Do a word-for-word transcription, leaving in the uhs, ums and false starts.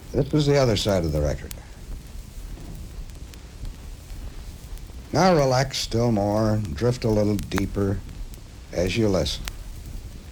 This is the other side of the record. Now relax still more and drift a little deeper as you listen.